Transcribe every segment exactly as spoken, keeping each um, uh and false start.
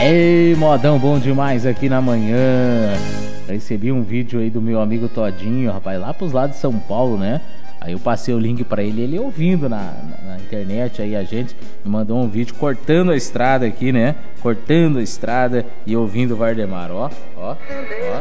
Ei, modão bom demais aqui na manhã. Recebi um vídeo aí do meu amigo Todinho, rapaz, lá pros lados de São Paulo, né? Aí eu passei o link pra ele, ele ouvindo na, na, na internet aí, a gente me mandou um vídeo cortando a estrada aqui, né? Cortando a estrada e ouvindo o Vardemar, ó, ó, ó.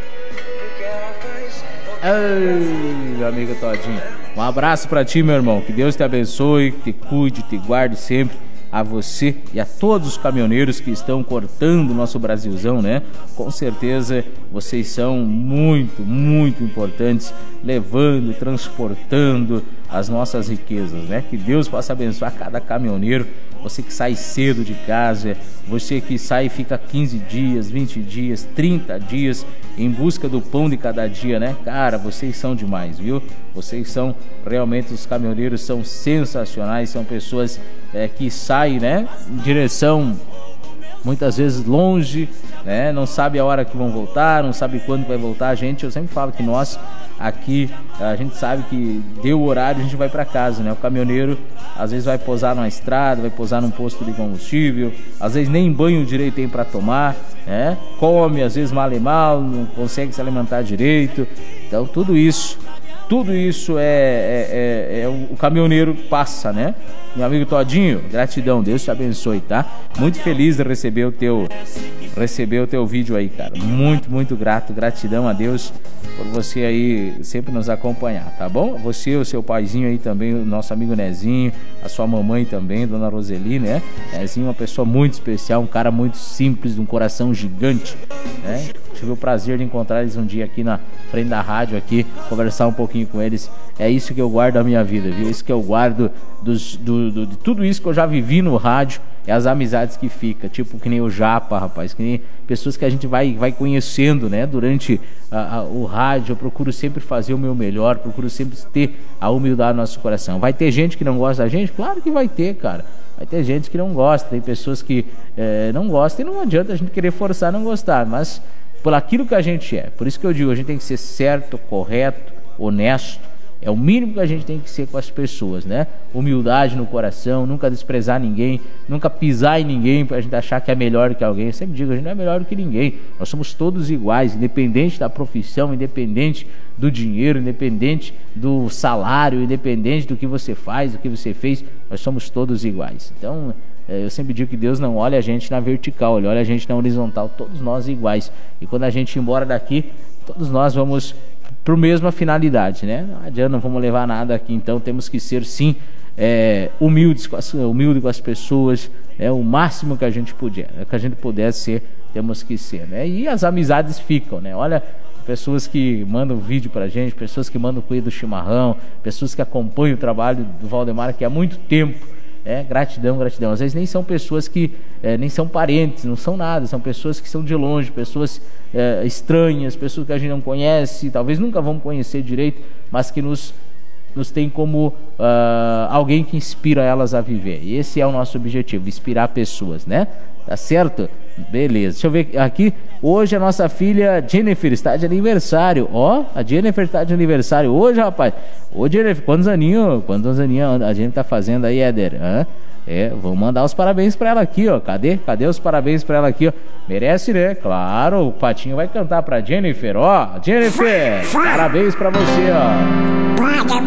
Ei, meu amigo Todinho, um abraço pra ti, meu irmão, que Deus te abençoe, te cuide, te guarde sempre, a você e a todos os caminhoneiros que estão cortando o nosso Brasilzão, né? Com certeza vocês são muito, muito importantes, levando, transportando as nossas riquezas, né? Que Deus possa abençoar cada caminhoneiro, você que sai cedo de casa, você que sai e fica quinze dias, vinte dias, trinta dias em busca do pão de cada dia, né? Cara, vocês são demais, viu? Vocês são, realmente, os caminhoneiros são sensacionais, são pessoas é, que saem, né, em direção muitas vezes longe, né? Não sabe a hora que vão voltar, não sabe quando vai voltar. A gente, eu sempre falo que nós aqui, a gente sabe que deu o horário, a gente vai para casa, né? O caminhoneiro às vezes vai posar numa estrada, vai posar num posto de combustível, às vezes nem banho direito tem para tomar, né? Come, às vezes mal e mal, não consegue se alimentar direito. Então tudo isso, tudo isso é, é, é, é o caminhoneiro passa, né? Meu amigo Todinho, gratidão, Deus te abençoe, tá? Muito feliz de receber o teu, receber o teu vídeo aí, cara. Muito, muito grato, gratidão a Deus por você aí sempre nos acompanhar, tá bom? Você, o seu paizinho aí também, o nosso amigo Nezinho, a sua mamãe também, Dona Roseli, né? Nezinho é uma pessoa muito especial, um cara muito simples, de um coração gigante, né? Tive o prazer de encontrar eles um dia aqui na frente da rádio, aqui, conversar um pouquinho com eles. É isso que eu guardo da minha vida, viu? Isso que eu guardo dos, do, do, de tudo isso que eu já vivi no rádio, é as amizades que fica, tipo que nem o Japa, rapaz, que nem pessoas que a gente vai, vai conhecendo, né, durante a, a, o rádio. Eu procuro sempre fazer o meu melhor, procuro sempre ter a humildade no nosso coração. Vai ter gente que não gosta da gente? Claro que vai ter, cara. Vai ter gente que não gosta, tem pessoas que é, não gostam, e não adianta a gente querer forçar a não gostar, mas por aquilo que a gente é. Por isso que eu digo, a gente tem que ser certo, correto, honesto. É o mínimo que a gente tem que ser com as pessoas, né? Humildade no coração, nunca desprezar ninguém, nunca pisar em ninguém pra gente achar que é melhor que alguém. Eu sempre digo, a gente não é melhor do que ninguém. Nós somos todos iguais, independente da profissão, independente do dinheiro, independente do salário, independente do que você faz, do que você fez, nós somos todos iguais. Então, eu sempre digo que Deus não olha a gente na vertical, Ele olha a gente na horizontal, todos nós iguais. E quando a gente ir embora daqui, todos nós vamos para a mesma finalidade, né? Não adianta, não vamos levar nada aqui, então temos que ser sim é, humildes, com as, humilde com as pessoas, é o máximo que a gente puder, é, que a gente puder ser, temos que ser, né? E as amizades ficam, né? Olha, pessoas que mandam vídeo pra gente, pessoas que mandam coisa do chimarrão, pessoas que acompanham o trabalho do Valdemar que há muito tempo. É, gratidão, gratidão. Às vezes nem são pessoas que é, nem são parentes, não são nada, são pessoas que são de longe, pessoas é, estranhas, pessoas que a gente não conhece, talvez nunca vamos conhecer direito, mas que nos, nos tem como uh, alguém que inspira elas a viver. E esse é o nosso objetivo, inspirar pessoas, né? Tá certo? Beleza, deixa eu ver aqui. Hoje a nossa filha Jennifer está de aniversário. Ó, a Jennifer está de aniversário hoje, rapaz. Ô Jennifer, quantos aninhos? Quantos aninhos a gente tá fazendo aí, Éder? Hã? É, vou mandar os parabéns pra ela aqui, ó. Cadê? Cadê os parabéns pra ela aqui, ó? Merece, né? Claro, o Patinho vai cantar pra Jennifer, ó. Jennifer, parabéns pra você, ó.